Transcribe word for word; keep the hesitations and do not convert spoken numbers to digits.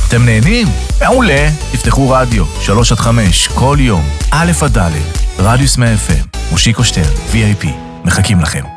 אתם נהנים? מעולה. תפתחו רדיו, שלוש עד חמש, כל יום, א' עד ד', רדיוס מאה אף אם, מושיקו שטרן, וי איי פי. מחכים לכם.